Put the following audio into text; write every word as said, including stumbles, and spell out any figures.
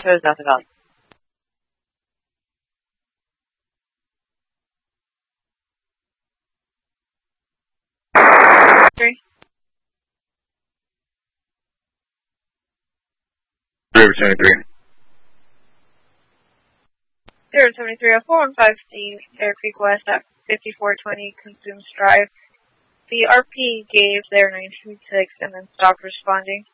shows Death Valley. Three. River seventy-three. Zero seventy-three oh four one five C, Bear Creek West at fifty-four twenty Consumes Drive. The R P gave their nine two six and then stopped responding.